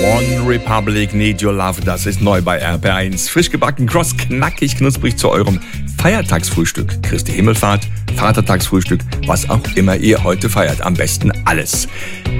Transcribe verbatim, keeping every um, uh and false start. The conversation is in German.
One Republic, Need Your Love, das ist neu bei R P R eins. Frisch gebacken, kross, knackig, knusprig zu eurem Feiertagsfrühstück. Christi Himmelfahrt, Vatertagsfrühstück, was auch immer ihr heute feiert. Am besten alles.